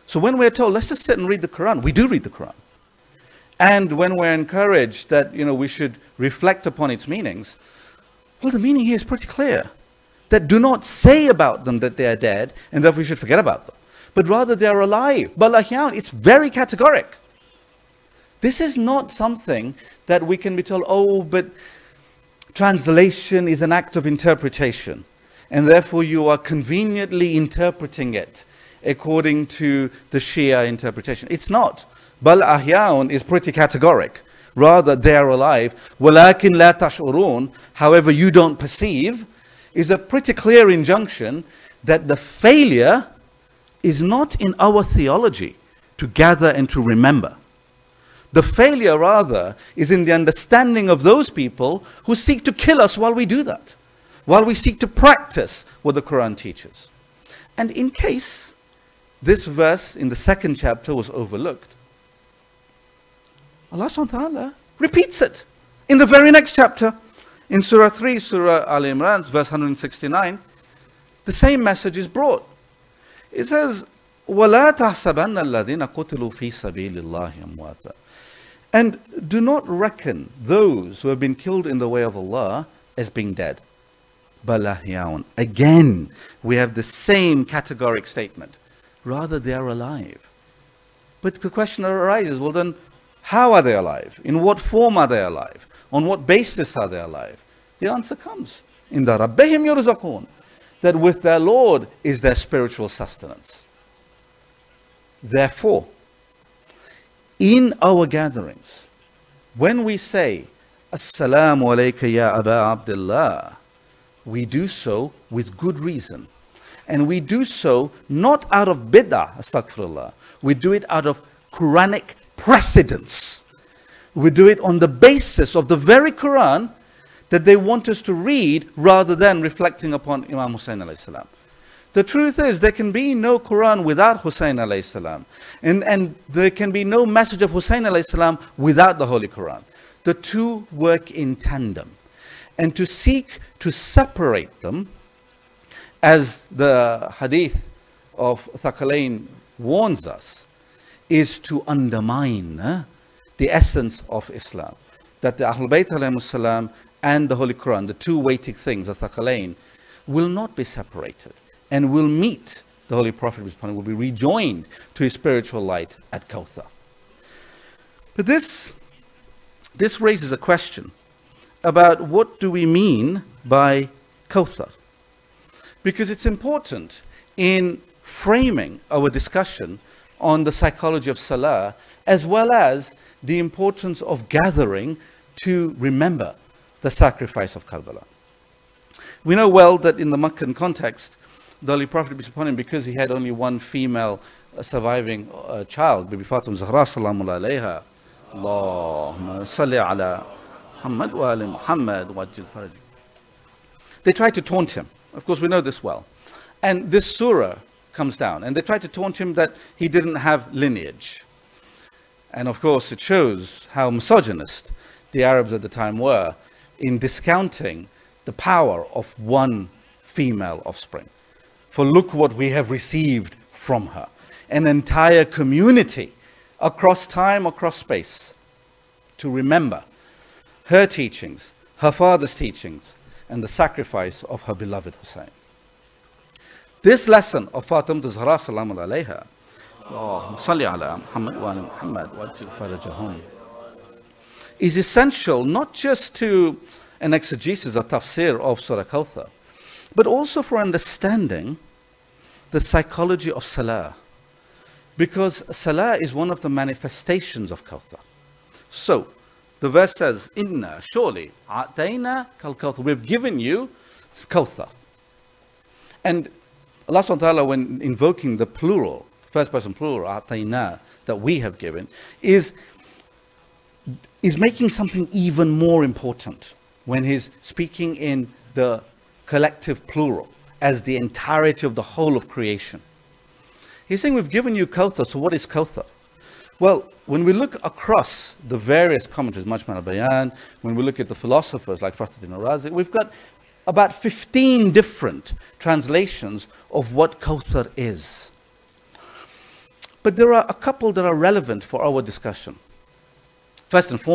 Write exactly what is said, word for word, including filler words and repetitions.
So when we're told, let's just sit and read the Quran, we do read the Quran. And when we're encouraged that, you know, we should reflect upon its meanings, well, the meaning here is pretty clear. That do not say about them that they are dead and that we should forget about them, but rather they are alive. Bal ahyan, it's very categoric. This is not something that we can be told, oh, but translation is an act of interpretation, and therefore you are conveniently interpreting it according to the Shia interpretation. It's not. Bal ahyan is pretty categoric. Rather, they are alive. Walakin la tash'urun, however you don't perceive, is a pretty clear injunction that the failure is not in our theology to gather and to remember. The failure, rather, is in the understanding of those people who seek to kill us while we do that, while we seek to practice what the Quran teaches. And in case this verse in the second chapter was overlooked, Allah subhanahu wa ta'ala repeats it in the very next chapter. In Surah three, Surah Al-Imran, verse one hundred sixty-nine, the same message is brought. It says, وَلَا تَحْسَبَنَّ الَّذِينَ قُتِلُوا فِي سَبِيلِ اللَّهِ أَمْوَاتًا. And do not reckon those who have been killed in the way of Allah as being dead. بَلْ أَحْيَاءٌ. Again, we have the same categoric statement. Rather, they are alive. But the question arises, well then, how are they alive? In what form are they alive? On what basis are they alive? The answer comes in the رَبِّهِمْ يُرْزَقُونَ, that with their Lord is their spiritual sustenance. Therefore, in our gatherings, when we say, Assalamu alayka ya Aba Abdullah, we do so with good reason. And we do so not out of bid'ah, astaghfirullah. We do it out of Quranic precedence. We do it on the basis of the very Quran that they want us to read rather than reflecting upon Imam Hussein alayhi salam. The truth is there can be no Quran without Hussein alayhi salam. And, and there can be no message of Hussein alayhi salam without the Holy Quran. The two work in tandem. And to seek to separate them, as the hadith of Thaqalain warns us, is to undermine uh, the essence of Islam. That the Ahlul Bayt alayhimus salam and the Holy Quran, the two weighty things, the Thaqalain, will not be separated and will meet the Holy Prophet, will be rejoined to his spiritual light at Kawthar. But this, this raises a question about what do we mean by Kawthar? Because it's important in framing our discussion on the psychology of Salah, as well as the importance of gathering to remember the sacrifice of Karbala. We know well that in the Meccan context, the Holy Prophet, peace upon him, because he had only one female uh, surviving uh, child, Bibi Fatima Zahra salamu alayha, Allahumma salli ala Muhammad wa ali Muhammad wajil faraj. They tried to taunt him. Of course, we know this well. And this surah comes down, and they tried to taunt him that he didn't have lineage. And of course, it shows how misogynist the Arabs at the time were in discounting the power of one female offspring. For look what we have received from her. An entire community across time, across space, to remember her teachings, her father's teachings, and the sacrifice of her beloved Hussein. This lesson of Fatima Zahra salamu alayha, Allahumma salli ala Muhammad wa ali Muhammad wajil farajahum, is essential not just to an exegesis or tafsir of Surah Kawthar, but also for understanding the psychology of Salah. Because Salah is one of the manifestations of Kawthar. So, the verse says, Inna, surely, a'tayna kal Kawthar, we've given you Kawthar. And Allah subhanahu wa ta'ala, when invoking the plural, first person plural, a'tayna, that we have given, is, is making something even more important when he's speaking in the collective plural, as the entirety of the whole of creation. He's saying, we've given you Kawthar, so what is Kawthar? Well, when we look across the various commentaries, Majma' al-Bayan, when we look at the philosophers like Fakhruddin al-Razi, we've got about fifteen different translations of what Kawthar is. But there are a couple that are relevant for our discussion. First and foremost,